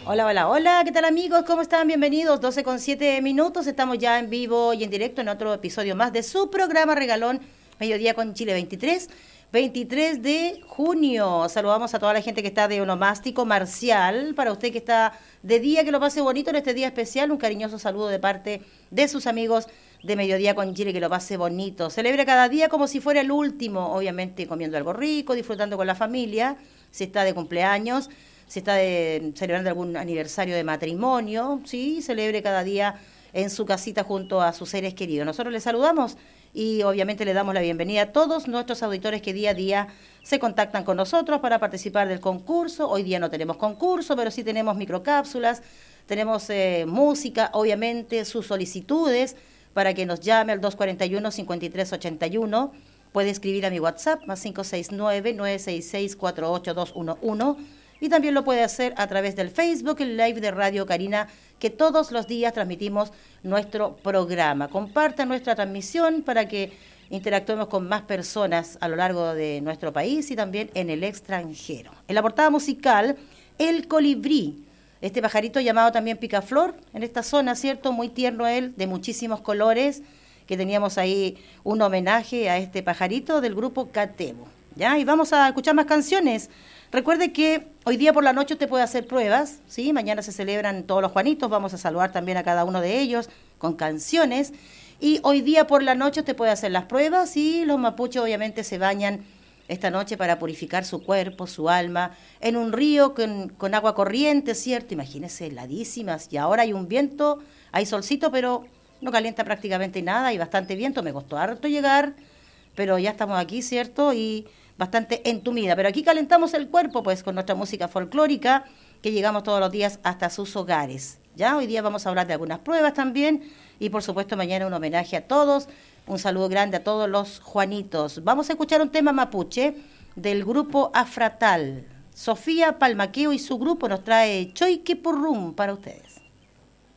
Hola, hola, hola, ¿qué tal amigos? ¿Cómo están? Bienvenidos, 12:07 minutos, estamos ya en vivo y en directo en otro episodio más de su programa Regalón Mediodía con Chile 23 de junio. Saludamos a toda la gente que está de onomástico marcial, para usted que está de día, que lo pase bonito en este día especial, un cariñoso saludo de parte de sus amigos de Mediodía con Chile, que lo pase bonito. Celebre cada día como si fuera el último, obviamente comiendo algo rico, disfrutando con la familia, si está de cumpleaños, si está celebrando algún aniversario de matrimonio, sí, celebre cada día en su casita junto a sus seres queridos. Nosotros les saludamos y obviamente le damos la bienvenida a todos nuestros auditores que día a día se contactan con nosotros para participar del concurso. Hoy día no tenemos concurso, pero sí tenemos microcápsulas, tenemos música, obviamente sus solicitudes para que nos llame al 241-5381. Puede escribir a mi WhatsApp, más 569-966-48211. Y también lo puede hacer a través del Facebook, el Live de Radio Karina, que todos los días transmitimos nuestro programa. Compartan nuestra transmisión para que interactuemos con más personas a lo largo de nuestro país y también en el extranjero. En la portada musical, El Colibrí, este pajarito llamado también picaflor, en esta zona, ¿cierto? Muy tierno él, de muchísimos colores, que teníamos ahí un homenaje a este pajarito del grupo Catebo. ¿Ya? Y vamos a escuchar más canciones. Recuerde que hoy día por la noche usted puede hacer pruebas, ¿sí? Mañana se celebran todos los Juanitos, vamos a saludar también a cada uno de ellos con canciones. Y hoy día por la noche usted puede hacer las pruebas y los mapuches obviamente se bañan esta noche para purificar su cuerpo, su alma, en un río con agua corriente, ¿cierto? Imagínense, heladísimas. Y ahora hay un viento, hay solcito, pero no calienta prácticamente nada, hay bastante viento. Me costó harto llegar, pero ya estamos aquí, ¿cierto? Y bastante entumida. Pero aquí calentamos el cuerpo, pues, con nuestra música folclórica, que llegamos todos los días hasta sus hogares. Ya hoy día vamos a hablar de algunas pruebas también, y por supuesto mañana un homenaje a todos, un saludo grande a todos los Juanitos. Vamos a escuchar un tema mapuche del grupo Afratal. Sofía Palmaqueo y su grupo nos trae Choique Purrum para ustedes.